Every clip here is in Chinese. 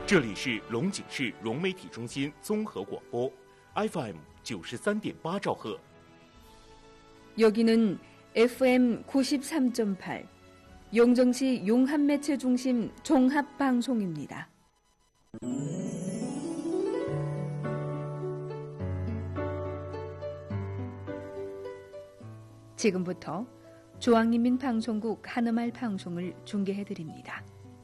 这里是龙井市融媒体中心综合广播 FM 93.8兆赫。 여기는 FM 93.8 용정시 용합매체중심 종합방송입니다. 지금부터 중앙인민방송국 한음말 방송을 중계해드립니다.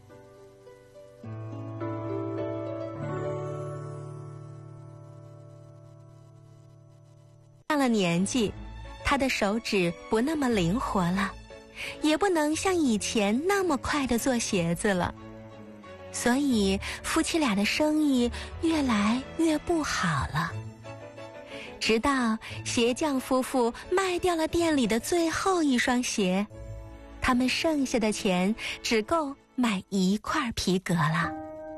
上了年纪，他的手指不那么灵活了，也不能像以前那么快地做鞋子了，所以夫妻俩的生意越来越不好了。直到鞋匠夫妇卖掉了店里的最后一双鞋，他们剩下的钱只够买一块皮革了。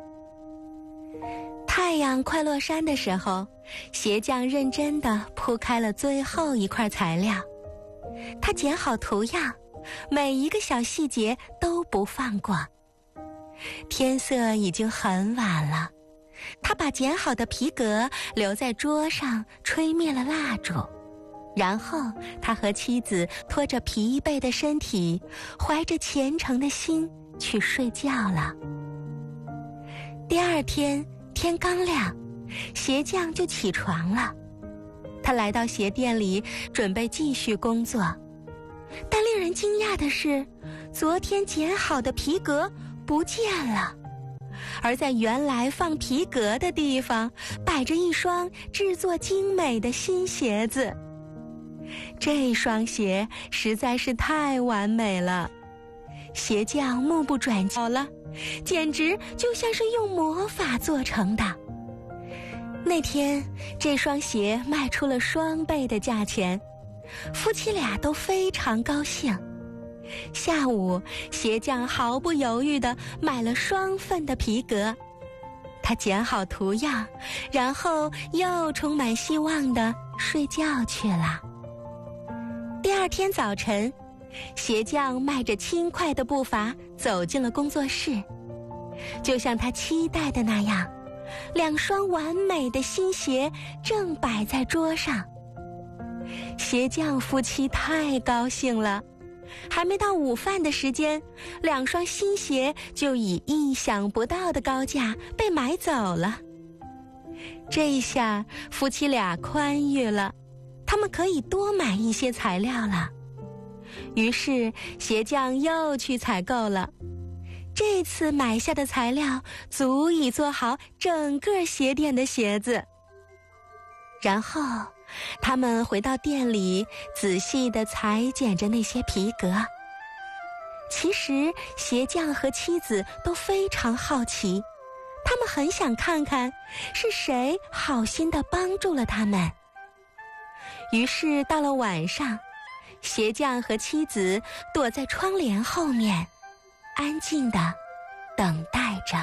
太阳快落山的时候，鞋匠认真地铺开了最后一块材料，他剪好图样，每一个小细节都不放过。天色已经很晚了，他把剪好的皮革留在桌上，吹灭了蜡烛，然后他和妻子拖着疲惫的身体，怀着虔诚的心去睡觉了。第二天天刚亮，鞋匠就起床了。他来到鞋店里，准备继续工作。但令人惊讶的是，昨天剪好的皮革不见了，而在原来放皮革的地方，摆着一双制作精美的新鞋子。这双鞋实在是太完美了，鞋匠目不转睛了，简直就像是用魔法做成的。那天，这双鞋卖出了双倍的价钱，夫妻俩都非常高兴。下午，鞋匠毫不犹豫地买了双份的皮革，他剪好图样，然后又充满希望地睡觉去了。第二天早晨，鞋匠迈着轻快的步伐走进了工作室，就像他期待的那样，两双完美的新鞋正摆在桌上。鞋匠夫妻太高兴了，还没到午饭的时间，两双新鞋就以意想不到的高价被买走了。这一下，夫妻俩宽裕了，他们可以多买一些材料了。于是，鞋匠又去采购了。这次买下的材料足以做好整个鞋店的鞋子。然后，他们回到店里，仔细地裁剪着那些皮革。其实，鞋匠和妻子都非常好奇，他们很想看看是谁好心地帮助了他们。于是，到了晚上，鞋匠和妻子躲在窗帘后面，安静地等待着。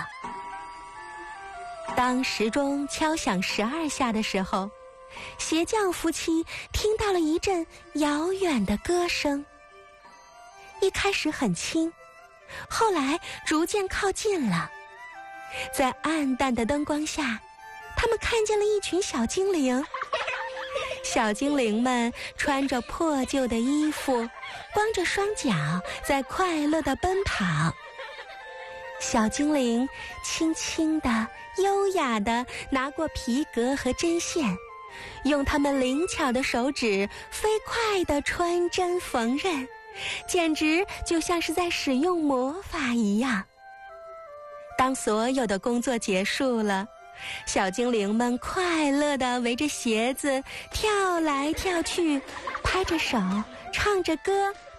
当时钟敲响12下的时候，鞋匠夫妻听到了一阵遥远的歌声。一开始很轻，后来逐渐靠近了。在暗淡的灯光下，他们看见了一群小精灵。小精灵们穿着破旧的衣服，光着双脚，在快乐地奔跑。小精灵轻轻地、优雅地拿过皮革和针线，用他们灵巧的手指飞快地穿针缝纫，简直就像是在使用魔法一样。当所有的工作结束了，小精灵们快乐地围着鞋子跳来跳去，拍着手，唱着歌，